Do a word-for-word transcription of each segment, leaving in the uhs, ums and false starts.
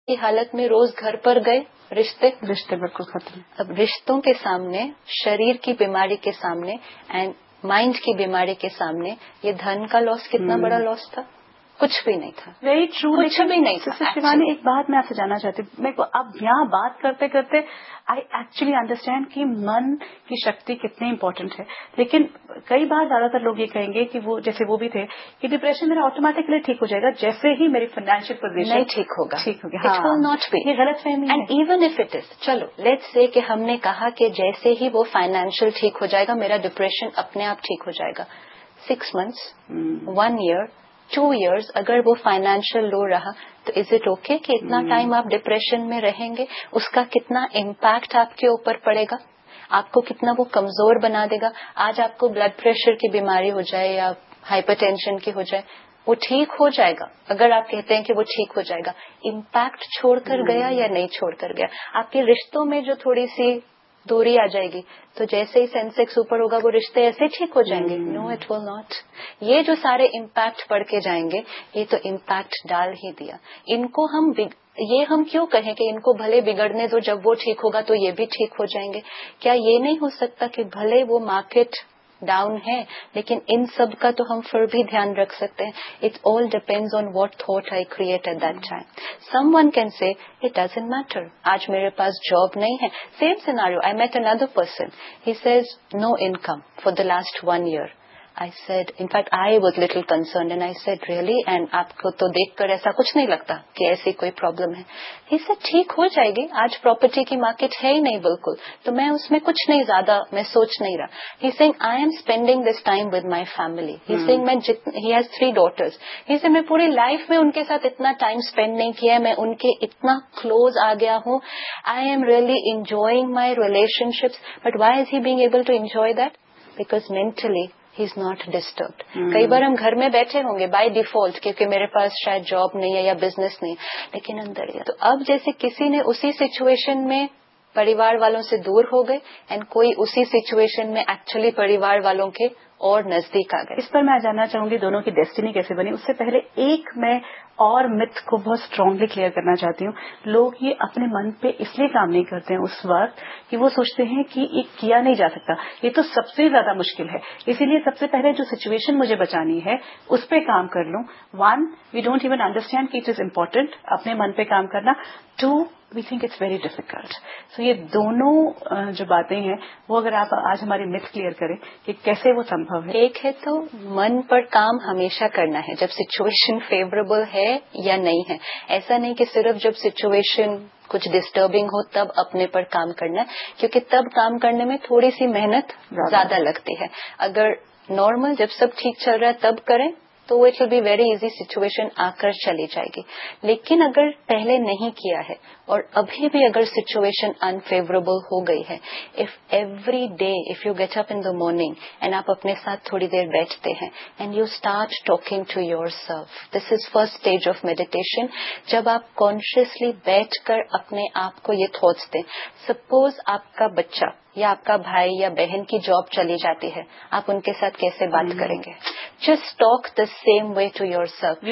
کی حالت میں روز گھر پر گئے، رشتے رشتے بالکل ختم. اب رشتوں کے سامنے، شریر کی بیماری کے سامنے اینڈ مائنڈ کی بیماری کے سامنے یہ دھن کا لاس کتنا بڑا لاس تھا؟ کچھ بھی نہیں تھا. Very true. کچھ بھی نہیں تھا. شیوانی ایک بات میں آپ سے جاننا چاہتی ہوں. میرے کو اب یہاں بات کرتے کرتے آئی ایکچولی انڈرسٹینڈ کہ من کی شکتی کتنی امپورٹنٹ ہے. لیکن کئی بار زیادہ تر لوگ یہ کہیں گے کہ وہ جیسے وہ بھی تھے کہ ڈپریشن میرا آٹومیٹکلی ٹھیک ہو جائے گا جیسے ہی میری فائنینشیل پوزیشن نہیں ٹھیک ہوگا. ٹھیک ہوگی. It will not be. یہ غلط فہمی ہے. And even if it is, چلو لیٹس سے کہ ہم نے کہا کہ جیسے ہی وہ فائنینشیل ٹھیک ہو جائے گا میرا ڈپریشن اپنے آپ ٹھیک ہو جائے گا. Six months, one year, two years اگر وہ فائنینشیل لو رہا تو از اٹ اوکے کہ اتنا ٹائم آپ ڈپریشن میں رہیں گے؟ اس کا کتنا امپیکٹ آپ کے اوپر پڑے گا، آپ کو کتنا وہ کمزور بنا دے گا. آج آپ کو بلڈ پریشر کی بیماری ہو جائے یا ہائپر ٹینشن کی ہو جائے، وہ ٹھیک ہو جائے گا. اگر آپ کہتے ہیں کہ وہ ٹھیک ہو جائے گا، امپیکٹ چھوڑ کر گیا یا نہیں چھوڑ کر گیا. آپ کے رشتوں میں جو تھوڑی سی دوری آ جائے گی تو جیسے ہی سینسیکس اوپر ہوگا وہ رشتے ایسے ٹھیک ہو جائیں گے؟ نو اٹ ول ناٹ. یہ جو سارے امپیکٹ پڑ کے جائیں گے یہ تو امپیکٹ ڈال ہی دیا. ان کو ہم یہ ہم کیوں کہیں کہ ان کو بھلے بگڑنے دو، جب وہ ٹھیک ہوگا تو یہ بھی ٹھیک ہو جائیں گے؟ کیا یہ نہیں ہو سکتا کہ بھلے وہ مارکیٹ ڈاؤن ہے لیکن ان سب کا تو ہم پھر بھی دھیان رکھ سکتے ہیں. It all depends on what thought I create at that time. Some one can say it doesn't matter, آج میرے پاس جاب نہیں ہے. Same scenario, I meat another person, he Cs no income for the last one year. I said, in fact, I was little concerned and I said, really? And آپ کو تو دیکھ کر ایسا کچھ نہیں لگتا کہ ایسی کوئی پرابلم ہے؟ He said, ٹھیک ہو جائے گی، آج پراپرٹی کی مارکیٹ ہے ہی نہیں بالکل، تو میں اس میں کچھ نہیں زیادہ میں سوچ نہیں رہا. He's saying, I am spending this time with my family. He's saying, میں he has three daughters. He said, میں پوری لائف میں ان کے ساتھ اتنا ٹائم اسپینڈ نہیں کیا، میں ان کے اتنا کلوز آ گیا ہوں. I am really enjoying my relationships. But why is he being able to enjoy that? Because mentally he is not disturbed. کئی بار ہم گھر میں بیٹھے ہوں گے بائی ڈیفالٹ کیونکہ میرے پاس شاید جاب نہیں ہے یا بزنس نہیں، لیکن اندر ہے. تو اب جیسے کسی نے اسی سچویشن میں پریوار والوں سے دور ہو گئے اینڈ کوئی اسی سچویشن میں ایکچولی پریوار والوں کے اور نزدیک آ گئے. اس پر میں جاننا چاہوں گی دونوں کی ڈیسٹینی کیسے بنی. اس سے پہلے ایک میں اور مت کو بہت اسٹرانگلی کلیئر کرنا چاہتی ہوں. لوگ یہ اپنے من پہ اس لیے کام نہیں کرتے ہیں اس وقت کہ وہ سوچتے ہیں کہ یہ کیا نہیں جا سکتا. یہ تو سب سے زیادہ مشکل ہے، اسی لیے سب سے پہلے جو سچویشن مجھے بچانی ہے اس پہ کام کر لوں. One, we don't even understand کہ اٹ از امپورٹنٹ اپنے من پہ کام کرنا. To, we think it's very difficult. سو یہ دونوں جو باتیں ہیں وہ اگر آپ آج ہماری مت کلیئر کریں کہ کیسے وہ سمبھو ہے. ایک ہے تو من پر کام ہمیشہ کرنا ہے جب سچویشن فیوریبل ہے یا نہیں ہے. ایسا نہیں کہ صرف جب سچویشن کچھ ڈسٹربنگ ہو تب اپنے پر کام کرنا ہے، کیونکہ تب کام کرنے میں تھوڑی سی محنت زیادہ لگتی ہے. اگر نارمل جب سب ٹھیک چل رہا ہے تب کریں تو it will be very easy, situation آ کر چلی جائے گی. لیکن اگر پہلے نہیں کیا ہے اور ابھی بھی اگر سچویشن انفیوریبل ہو گئی ہے، if every day if you get up in the morning and آپ اپنے ساتھ تھوڑی دیر بیٹھتے ہیں and you start talking to your self, this is first stage of meditation. جب آپ کانشیسلی بیٹھ کر اپنے آپ کو یہ تھاٹس دیں. سپوز آپ کا بچہ یا آپ کا بھائی یا بہن کی جاب چلی جاتی ہے، آپ ان کے ساتھ کیسے بات کریں گے؟ Just talk the same way to your self.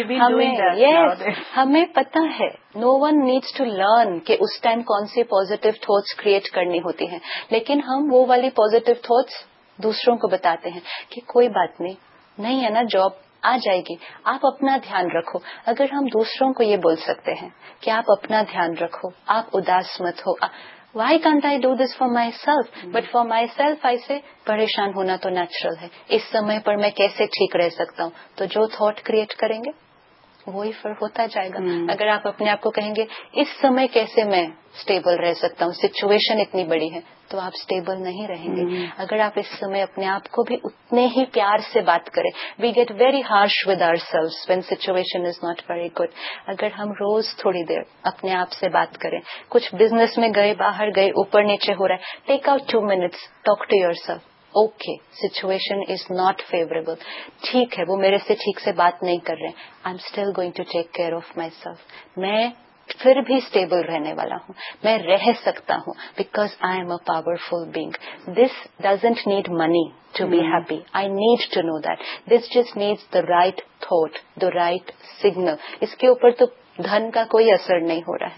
ہمیں پتہ ہے نو ون نیڈس ٹو لرن کہ اس ٹائم کون سی پازیٹیو تھاٹس کریٹ کرنی ہوتی ہیں، لیکن ہم وہ والی پازیٹیو تھاٹس دوسروں کو بتاتے ہیں کہ کوئی بات نہیں، نہیں ہے نا جاب آ جائے گی، آپ اپنا دھیان رکھو. اگر ہم دوسروں کو یہ بول سکتے ہیں کہ آپ اپنا دھیان رکھو، آپ اداس مت ہو، Why can't I do this for myself? But for myself I say پریشان ہونا تو نیچرل ہے، اس سمے پر میں کیسے ٹھیک رہ سکتا ہوں. تو جو تھاٹ کریٹ کریں گے وہی پھر ہوتا جائے گا. اگر آپ اپنے آپ کو کہیں گے اس سمے کیسے میں اسٹیبل رہ سکتا ہوں، سچویشن اتنی بڑی ہے، تو آپ اسٹیبل نہیں رہیں گے. اگر آپ اس سمے اپنے آپ کو بھی اتنے ہی پیار سے بات کریں، we get very harsh with our selves when situation is not very good. اگر ہم روز تھوڑی دیر اپنے آپ سے بات کریں، کچھ بزنس میں گئے باہر گئے اوپر نیچے ہو رہا ہے، take out two minutes, talk to your self. Okay situation is not favourable, ٹھیک ہے وہ میرے سے ٹھیک سے بات نہیں کر رہے، I am still going to take care of my self. میں پھر بھی اسٹیبل رہنے والا ہوں، میں رہ سکتا ہوں because I am a powerful being. This doesn't need money to be happy. I need to know that this just needs the right thought, the right signal. اس کے اوپر تو دھن کا کوئی اثر نہیں ہو رہا ہے.